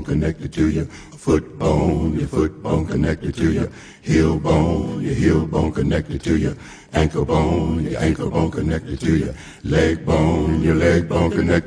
connected to your foot bone connected to your heel bone connected to your ankle bone connected to your leg bone connected